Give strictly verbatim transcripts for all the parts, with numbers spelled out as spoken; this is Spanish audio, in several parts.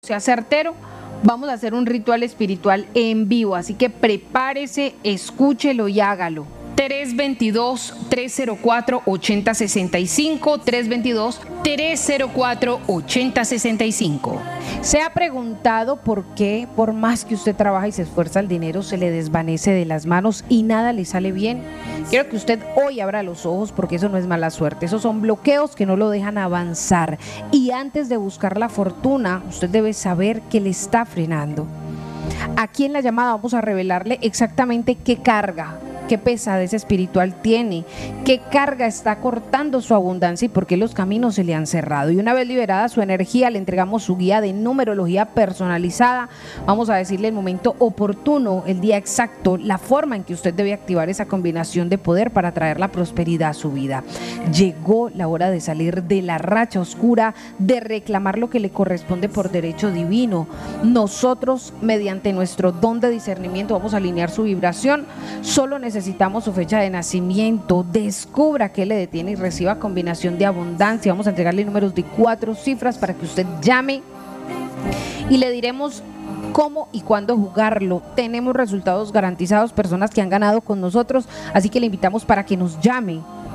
sea certero, vamos a hacer un ritual espiritual en vivo, así que prepárese, escúchelo y hágalo. tres dos dos, tres cero cuatro, ocho cero seis cinco, tres dos dos, tres cero cuatro, ocho cero seis cinco. ¿Se ha preguntado por qué, por más que usted trabaja y se esfuerza, el dinero se le desvanece de las manos y nada le sale bien? Quiero que usted hoy abra los ojos, porque eso no es mala suerte, esos son bloqueos que no lo dejan avanzar. Y antes de buscar la fortuna, usted debe saber qué le está frenando. Aquí en la llamada vamos a revelarle exactamente qué carga, qué pesadez espiritual tiene, qué carga está cortando su abundancia y por qué los caminos se le han cerrado. Y una vez liberada su energía, le entregamos su guía de numerología personalizada. Vamos a decirle el momento oportuno, el día exacto, la forma en que usted debe activar esa combinación de poder para traer la prosperidad a su vida. Llegó la hora de salir de la racha oscura, de reclamar lo que le corresponde por derecho divino. Nosotros, mediante nuestro don de discernimiento, vamos a alinear su vibración. Solo necesitamos Necesitamos su fecha de nacimiento, descubra qué le detiene y reciba combinación de abundancia. Vamos a entregarle números de cuatro cifras para que usted llame y le diremos cómo y cuándo jugarlo. Tenemos resultados garantizados, personas que han ganado con nosotros, así que le invitamos para que nos llame.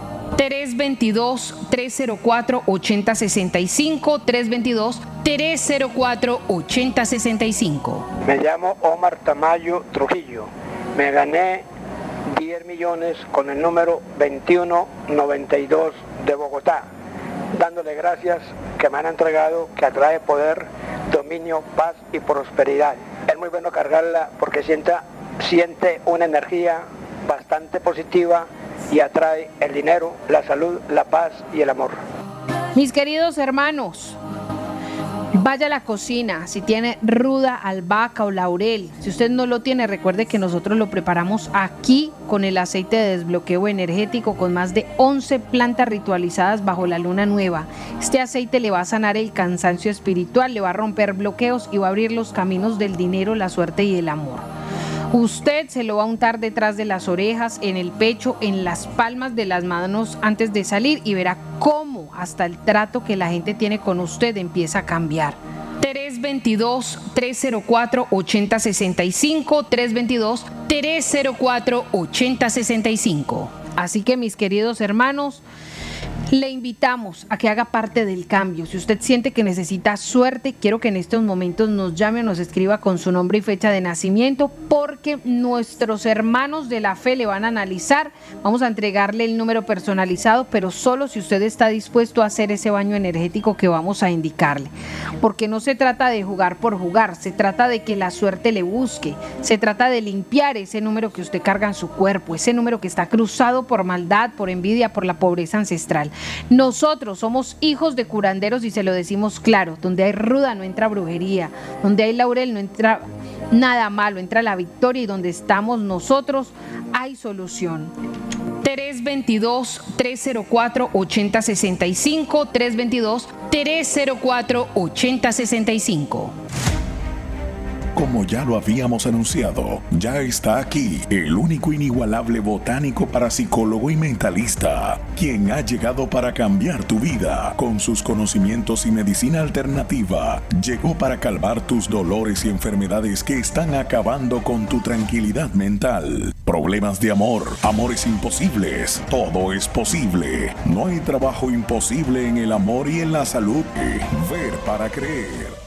tres dos dos, tres cero cuatro, ocho cero seis cinco, tres dos dos, tres cero cuatro, ocho cero seis cinco. Me llamo Omar Tamayo Trujillo. Me gané diez millones con el número veintiuno noventa y dos de Bogotá, dándole gracias que me han entregado, que atrae poder, dominio, paz y prosperidad. Es muy bueno cargarla porque sienta, siente una energía bastante positiva y atrae el dinero, la salud, la paz y el amor. Mis queridos hermanos, vaya a la cocina, si tiene ruda, albahaca o laurel. Si usted no lo tiene, recuerde que nosotros lo preparamos aquí con el aceite de desbloqueo energético, con más de once plantas ritualizadas bajo la luna nueva. Este aceite le va a sanar el cansancio espiritual, le va a romper bloqueos y va a abrir los caminos del dinero, la suerte y el amor. Usted se lo va a untar detrás de las orejas, en el pecho, en las palmas de las manos antes de salir y verá cómo hasta el trato que la gente tiene con usted empieza a cambiar. tres dos dos, tres cero cuatro, ocho cero seis cinco, tres dos dos, tres cero cuatro, ocho cero seis cinco. Así que, mis queridos hermanos, le invitamos a que haga parte del cambio. Si usted siente que necesita suerte, quiero que en estos momentos nos llame o nos escriba con su nombre y fecha de nacimiento, porque nuestros hermanos de la fe le van a analizar. Vamos a entregarle el número personalizado, pero solo si usted está dispuesto a hacer ese baño energético que vamos a indicarle. Porque no se trata de jugar por jugar, se trata de que la suerte le busque, se trata de limpiar ese número que usted carga en su cuerpo, ese número que está cruzado por maldad, por envidia, por la pobreza ancestral. Nosotros somos hijos de curanderos y se lo decimos claro: donde hay ruda no entra brujería, donde hay laurel no entra nada malo, entra la victoria, y donde estamos nosotros hay solución. tres dos dos, tres cero cuatro, ocho cero seis cinco, tres dos dos, tres cero cuatro, ocho cero seis cinco. Como ya lo habíamos anunciado, ya está aquí el único inigualable botánico, parapsicólogo y mentalista, quien ha llegado para cambiar tu vida. Con sus conocimientos y medicina alternativa, llegó para calmar tus dolores y enfermedades que están acabando con tu tranquilidad mental. Problemas de amor, amores imposibles, todo es posible. No hay trabajo imposible en el amor y en la salud. Ver para creer.